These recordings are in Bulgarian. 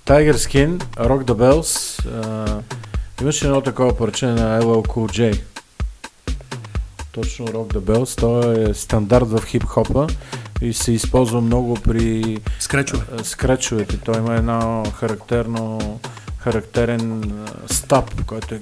Tiger Skin, Rock the Bells. Имаше едно такова парче на LL Cool J. Точно Rock the Bells. Той е стандарт в хип-хопа и се използва много при скречовете. Той има една характерен стап, който е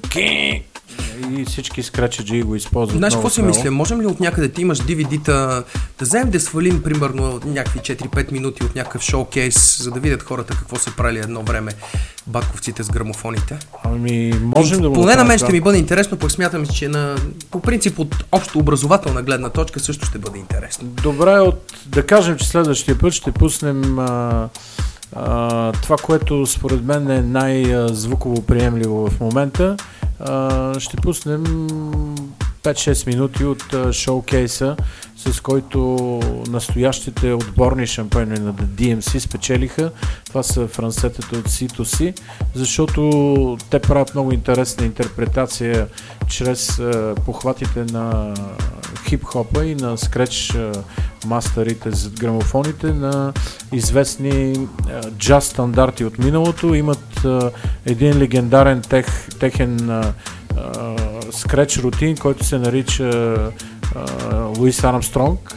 и всички скречаджи го използват. Знаеш какво си мисля? Можем ли от някъде ти имаш DVD-та да вземем да свалим примерно някакви 4-5 минути от някакъв шоукейс, за да видят хората какво са правили едно време батковците с грамофоните? Ами, можем да го поне на мен ще ми бъде интересно, пък смятам, че по принцип от общо образователна гледна точка също ще бъде интересно. Добре, да кажем, че следващия път ще пуснем това, което според мен е най-звуково приемливо в момента. Ще пуснем 5-6 минути от шоукейса, с който настоящите отборни шампиони на DMC спечелиха. Това са франсетата от C2C, защото те правят много интересна интерпретация чрез похватите на хип-хопа и на скреч мастерите зад грамофоните на известни джаз стандарти от миналото. Имат един легендарен техен скреч рутин, който се нарича Луис Армстронг.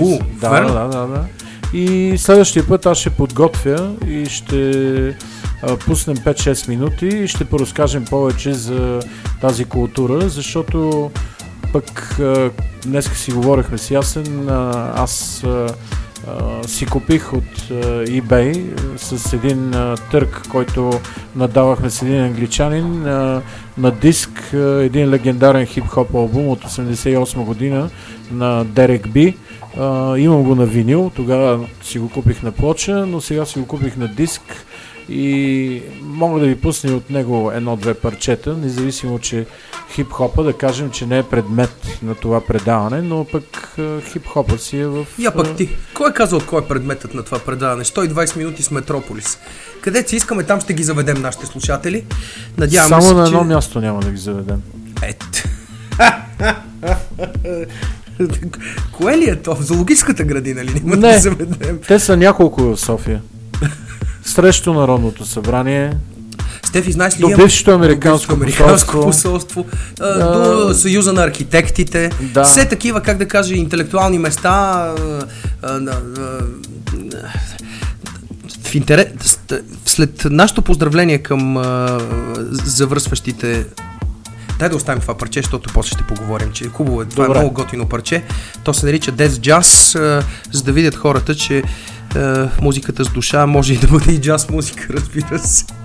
Да. И следващия път аз ще подготвя и ще пуснем 5-6 минути и ще поразкажем повече за тази култура, защото пък днеска си говорихме с Ясен, аз си купих от eBay с един търг, който надавахме с един англичанин на диск, един легендарен хип-хоп албум от 1988 година на Derek B. Имам го на винил, тогава си го купих на плоча, но сега си го купих на диск и мога да ви пусна от него едно-две парчета, независимо, че хип-хопа, да кажем, че не е предмет на това предаване, но пък хип-хопа си е в... Я пък ти, кой е казал кой е предметът на това предаване? 120 минути с Метрополис. Къде си искаме, там ще ги заведем нашите слушатели. Надяваме само на едно място няма да ги заведем. Кое ли е то? В зоологическата градина ли няма да заведем? Те са няколко в София. Срещу Народното събрание, Стефи, знаеш ли, до бившето американско посолство, до Съюза на архитектите, все такива, как да кажа, интелектуални места. След нашето поздравление към завършващите, дай да оставим това парче, защото после ще поговорим, че хубаво е. Това е много готино парче. То се нарича Death Jazz, за да видят хората, че музиката с душа може и да бъде и джаз музика, разбира се.